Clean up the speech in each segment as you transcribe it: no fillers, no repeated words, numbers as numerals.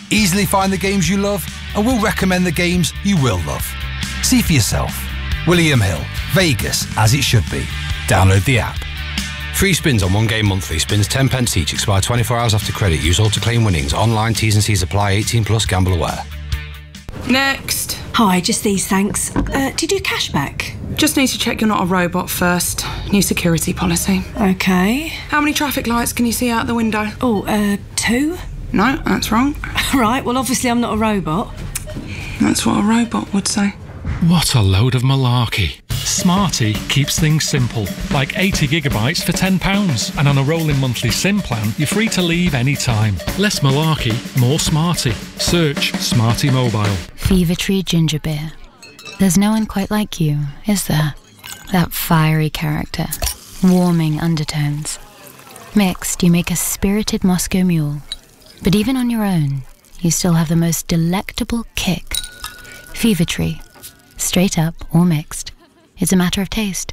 Easily find the games you love, and we'll recommend the games you will love. See for yourself. William Hill, Vegas, as it should be. Download the app. Free spins on one game monthly. Spins 10 pence each. Expire 24 hours after credit. Use all to claim winnings. Online T's and C's apply. 18 plus. Gamble aware. Next. Hi, just these, thanks. Do you do cashback? Just need to check you're not a robot first. New security policy. Okay. How many traffic lights can you see out the window? 2? No, that's wrong. Right, well, obviously I'm not a robot. That's what a robot would say. What a load of malarkey. Smarty keeps things simple, like 80 gigabytes for £10. And on a rolling monthly SIM plan, you're free to leave any time. Less malarkey, more Smarty. Search Smarty Mobile. Fever-Tree Ginger Beer. There's no one quite like you, is there? That fiery character. Warming undertones. Mixed, you make a spirited Moscow Mule. But even on your own, you still have the most delectable kick. Fever-Tree. Straight up or mixed. It's a matter of taste.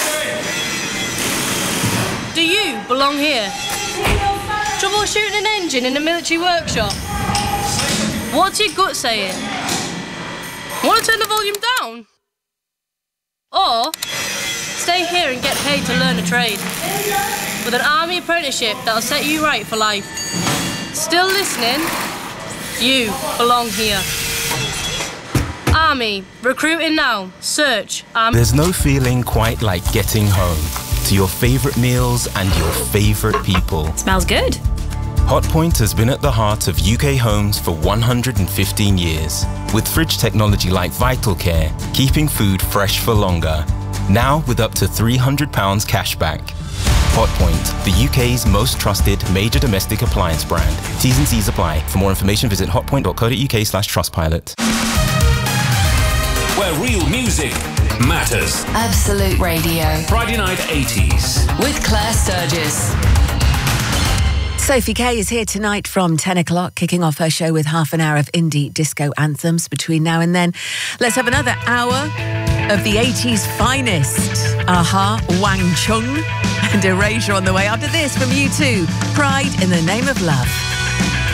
Do you belong here? Troubleshooting an engine in a military workshop? What's your gut saying? Want to turn the volume down? Or stay here and get paid to learn a trade with an army apprenticeship that'll set you right for life. Still listening? You belong here. Army, recruiting now. Search Army. There's no feeling quite like getting home to your favourite meals and your favourite people. Smells good. Hotpoint has been at the heart of UK homes for 115 years, with fridge technology like Vital Care, keeping food fresh for longer. Now with up to £300 cashback. Hotpoint, the UK's most trusted major domestic appliance brand. T's and C's apply. For more information, visit hotpoint.co.uk/Trustpilot. Where real music matters. Absolute Radio. Friday Night 80s. With Claire Sturgis. Sophie Kay is here tonight from 10 o'clock, kicking off her show with half an hour of indie disco anthems between now and then. Let's have another hour of the 80s finest. Aha, Wang Chung and Erasure on the way. After this from U2, Pride in the Name of Love.